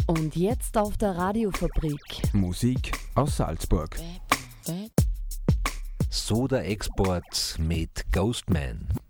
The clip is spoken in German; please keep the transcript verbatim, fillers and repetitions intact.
Und jetzt auf der Radiofabrik. Musik aus Salzburg. Soda Export mit Ghostman.